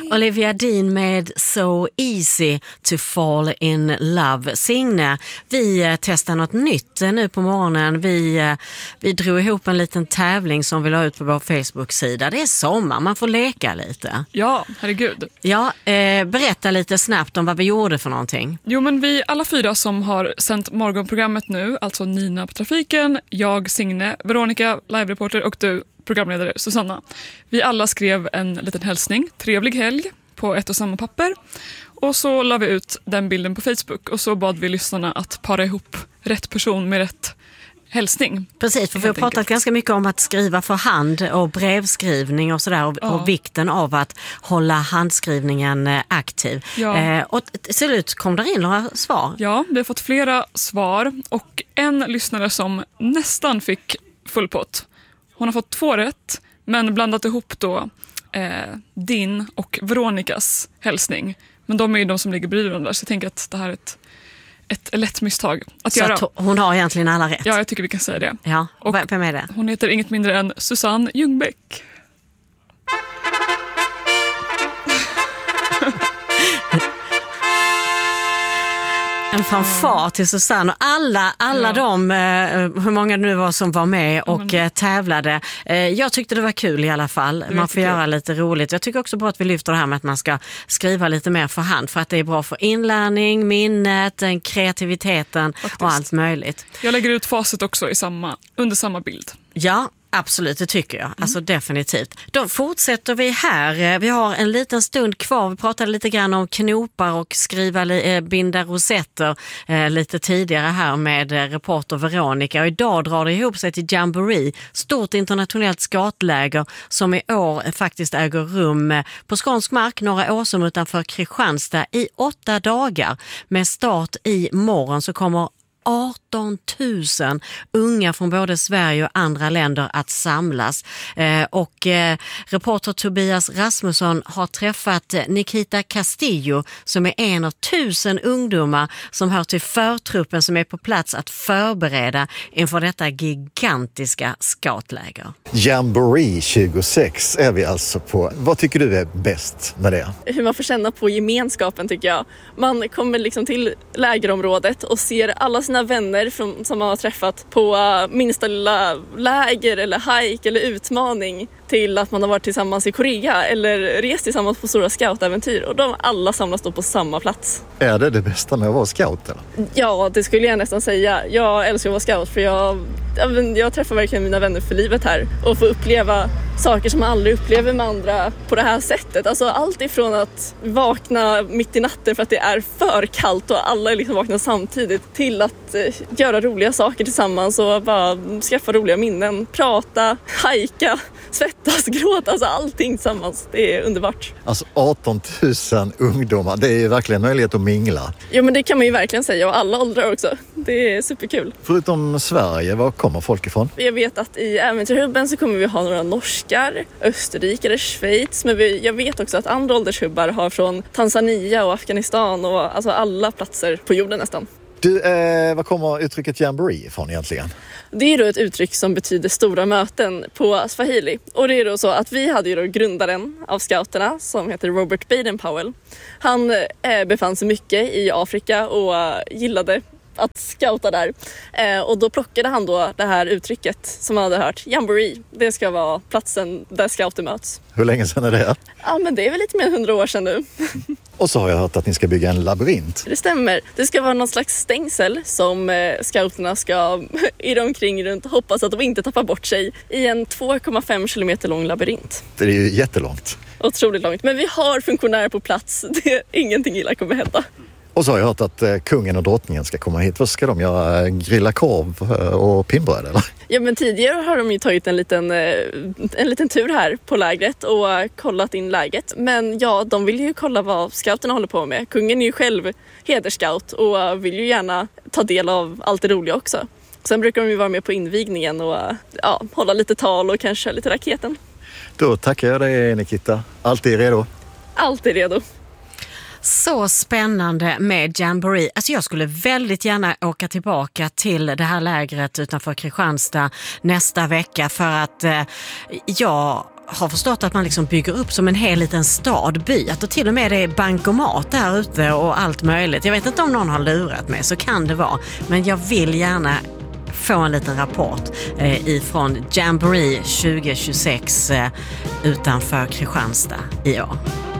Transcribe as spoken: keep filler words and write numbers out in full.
Olivia Dean med So Easy to Fall in Love. Signe, vi testar något nytt nu på morgonen. Vi, vi drog ihop en liten tävling som vi la ut på vår Facebook-sida. Det är sommar, man får leka lite. Ja, herregud. Ja, eh, berätta lite snabbt om vad vi gjorde för någonting. Jo, men vi alla fyra som har sänt morgonprogrammet nu, alltså Nina på trafiken, jag, Signe, Veronica, live-reporter och du, programledare Susanna. Vi alla skrev en liten hälsning, trevlig helg, på ett och samma papper. Och så la vi ut den bilden på Facebook och så bad vi lyssnarna att para ihop rätt person med rätt hälsning. Precis, för vi har pratat enkelt. ganska mycket om att skriva för hand och brevskrivning och sådär och, ja. och vikten av att hålla handskrivningen aktiv. Ja. Eh, och till slut kom det in några svar. Ja, vi har fått flera svar och en lyssnare som nästan fick full pott. Hon har fått två rätt, men blandat ihop då eh, din och Veronicas hälsning. Men de är ju de som ligger bredvid varandra, så jag tänker att det här är ett, ett lätt misstag att så göra. Att hon har egentligen alla rätt? Ja, jag tycker vi kan säga det. Ja, och vem är det? Hon heter inget mindre än Susanne Ljungbäck. En fanfar till Susanne och alla, alla ja. de, eh, hur många det nu var som var med och eh, tävlade. Eh, jag tyckte det var kul i alla fall. Man får kul. göra lite roligt. Jag tycker också bra att vi lyfter det här med att man ska skriva lite mer för hand för att det är bra för inlärning, minnet, kreativiteten Faktiskt. och allt möjligt. Jag lägger ut facit också i samma, under samma bild. Ja, absolut, det tycker jag. Mm. Alltså definitivt. Då fortsätter vi här. Vi har en liten stund kvar. Vi pratade lite grann om knopar och skriva, eh, binda rosetter eh, lite tidigare här med eh, reporter Veronica. Och idag drar det ihop sig till Jamboree, stort internationellt skatläger som i år faktiskt äger rum eh, på skånsk mark, Norra Åsum utanför Kristianstad i åtta dagar. Med start i morgon så kommer arton tusen unga från både Sverige och andra länder att samlas. Eh, och eh, reporter Tobias Rasmusson har träffat Nikita Castillo som är en av tusen ungdomar som hör till förtruppen som är på plats att förbereda inför detta gigantiska skatläger. Jamboree tjugosex är vi alltså på. Vad tycker du är bäst med det? Hur man får känna på gemenskapen tycker jag. Man kommer liksom till lägerområdet och ser alla sina vänner från, som man har träffat på uh, minsta lilla läger eller hike eller utmaning till att man har varit tillsammans i Korea eller rest tillsammans på stora scoutäventyr och de alla samlas då på samma plats. Är det det bästa med att vara scout eller? Ja, det skulle jag nästan säga. Jag älskar att vara scout för jag, jag, jag träffar verkligen mina vänner för livet här och får uppleva saker som man aldrig upplever med andra på det här sättet. Alltså allt ifrån att vakna mitt i natten för att det är för kallt och alla är liksom vakna samtidigt till att eh, göra roliga saker tillsammans och bara skaffa roliga minnen, prata, hajka, svettas, gråta, alltså allting tillsammans. Det är underbart. Alltså arton tusen ungdomar, det är ju verkligen möjlighet att mingla. Ja, men det kan man ju verkligen säga och alla åldrar också. Det är superkul. Förutom Sverige, var kommer folk ifrån? Jag vet att i Äventyrhubben så kommer vi ha några norskar, österrikare, Schweiz, men vi, jag vet också att andra åldershubbar har från Tanzania och Afghanistan och alltså alla platser på jorden nästan. Du, eh, vad kommer uttrycket Jamboree ifrån egentligen? Det är då ett uttryck som betyder stora möten på swahili. Och det är då så att vi hade ju då grundaren av scouterna som heter Robert Baden-Powell. Han eh, befann sig mycket i Afrika och eh, gillade att scouta där. Eh, och då plockade han då det här uttrycket som man hade hört. Jamboree, det ska vara platsen där scouter möts. Hur länge sedan är det? Ja, men det är väl lite mer än hundra år sedan nu. Och så har jag hört att ni ska bygga en labyrint. Det stämmer. Det ska vara någon slags stängsel som eh, scouterna ska irra omkring runt och hoppas att de inte tappar bort sig i en två komma fem kilometer lång labyrint. Det är ju jättelångt. Otroligt långt. Men vi har funktionärer på plats. Det är ingenting illa kommer hända. Och så har jag hört att eh, kungen och drottningen ska komma hit. Vad ska de göra? Grilla korv och pinnbröd eller? Ja, men tidigare har de ju tagit en liten, en liten tur här på lägret och kollat in läget. Men ja, de vill ju kolla vad scouterna håller på med. Kungen är ju själv hederscout och vill ju gärna ta del av allt det roliga också. Sen brukar de ju vara med på invigningen och ja, hålla lite tal och kanske lite raketen. Då tackar jag dig, Nikita. Alltid redo? Alltid redo. Så spännande med Jamboree. Alltså jag skulle väldigt gärna åka tillbaka till det här lägret utanför Kristianstad nästa vecka för att eh, jag har förstått att man liksom bygger upp som en hel liten stad, by. Att det till och med är bankomat där ute och allt möjligt. Jag vet inte om någon har lurat mig, så kan det vara. Men jag vill gärna få en liten rapport eh, ifrån Jamboree tjugo tjugosex eh, utanför Kristianstad i år.